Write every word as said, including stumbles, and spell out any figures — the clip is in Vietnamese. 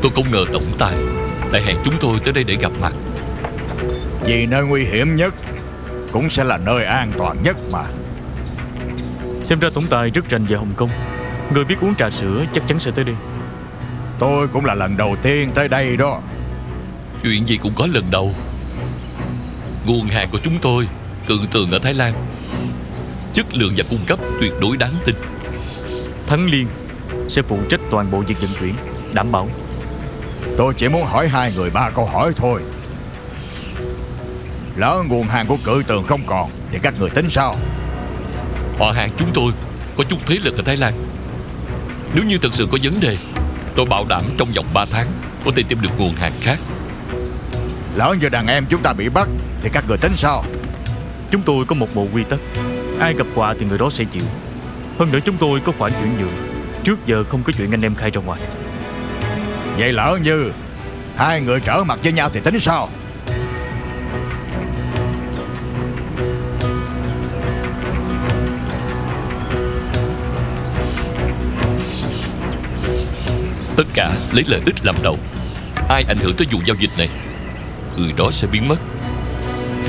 Tôi không ngờ tổng tài lại hẹn chúng tôi tới đây để gặp mặt. Vì nơi nguy hiểm nhất cũng sẽ là nơi an toàn nhất mà. Xem ra tổng tài rất rành về Hồng Kông. Người biết uống trà sữa chắc chắn sẽ tới đây. Tôi cũng là lần đầu tiên tới đây đó. Chuyện gì cũng có lần đầu. Nguồn hàng của chúng tôi Cự Tường ở Thái Lan, chất lượng và cung cấp tuyệt đối đáng tin. Thắng Liên sẽ phụ trách toàn bộ việc vận chuyển, đảm bảo. Tôi chỉ muốn hỏi hai người ba câu hỏi thôi. Lỡ nguồn hàng của Cự Tường không còn thì các người tính sao? Họ hàng chúng tôi có chút thế lực ở Thái Lan. Nếu như thật sự có vấn đề, tôi bảo đảm trong vòng ba tháng có thể tìm được nguồn hàng khác. Lỡ như đàn em chúng ta bị bắt thì các người tính sao? Chúng tôi có một bộ quy tắc: ai gặp họa thì người đó sẽ chịu. Hơn nữa chúng tôi có khoản chuyển nhượng. Trước giờ không có chuyện anh em khai ra ngoài. Vậy lỡ như hai người trở mặt với nhau thì tính sao? Tất cả lấy lợi ích làm đầu. Ai ảnh hưởng tới vụ giao dịch này, người đó sẽ biến mất.